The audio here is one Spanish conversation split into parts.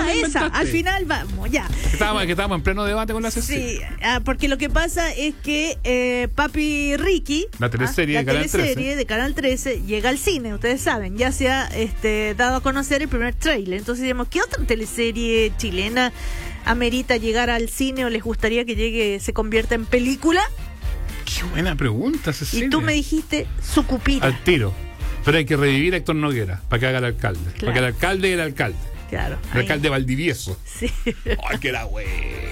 a esa, inventaste? al final vamos, ya. Que estábamos en pleno debate con la CC. Sí, porque lo que pasa es que Papi Ricky, La teleserie de Canal 13. de Canal 13, llega al cine, ustedes saben, ya se ha dado a conocer el primer tráiler. Entonces digamos, ¿qué otra teleserie chilena amerita llegar al cine o les gustaría que llegue, se convierta en película? Qué buena pregunta, Cecilia. Y tú me dijiste Sucupira. Al tiro. Pero hay que revivir a Héctor Noguera para que haga el alcalde. Claro. Para que el alcalde era alcalde. Claro. El alcalde Valdivieso. Sí. ¡Ay, que era güey!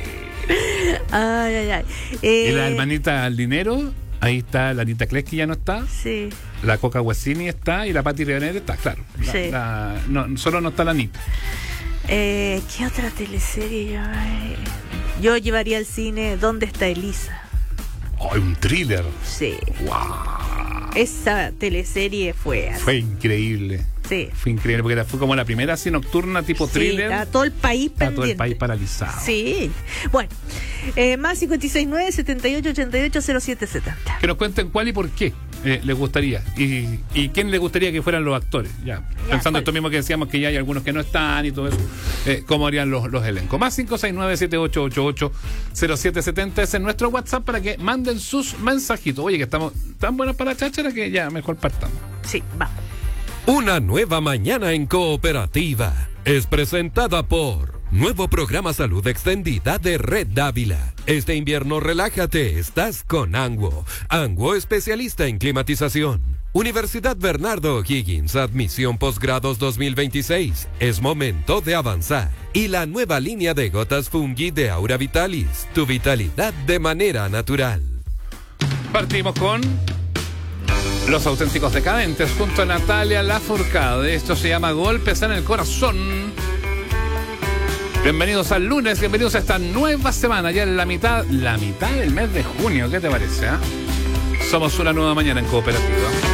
Ay. Y la hermanita al dinero, ahí está la Anita Cles, que ya no está. Sí. La Coca Guasini está y la Pati Rivera está, claro. Sí. No, solo no está la Anita. ¿Qué otra teleserie yo llevaría al cine? ¿Dónde está Elisa? ¡Ay, un thriller! Sí. ¡Wow! Esa teleserie fue así. Fue increíble. Sí. Fue increíble porque fue como la primera así nocturna tipo thriller. Está todo el país Está pendiente. todo el país paralizado. Sí. Bueno, más 569-7888-0770. Que nos cuenten cuál y por qué les gustaría. Y quién les gustaría que fueran los actores. Ya pensando esto mismo que decíamos, que ya hay algunos que no están y todo eso. ¿Cómo harían los elencos? Más 569-7888-0770 es en nuestro WhatsApp para que manden sus mensajitos. Oye, que estamos tan buenos para la cháchara que ya mejor partamos. Sí, vamos. Una nueva mañana en Cooperativa es presentada por Nuevo Programa Salud Extendida de Red Dávila. Este invierno relájate, estás con Anguo. Anguo, especialista en climatización. Universidad Bernardo O'Higgins, admisión posgrados 2026. Es momento de avanzar. Y la nueva línea de gotas Fungi de Aura Vitalis. Tu vitalidad de manera natural. Partimos con Los Auténticos Decadentes junto a Natalia Lafourcade. Esto se llama Golpes en el Corazón. Bienvenidos al lunes, bienvenidos a esta nueva semana, ya en la mitad del mes de junio. ¿Qué te parece? Somos una nueva mañana en Cooperativa.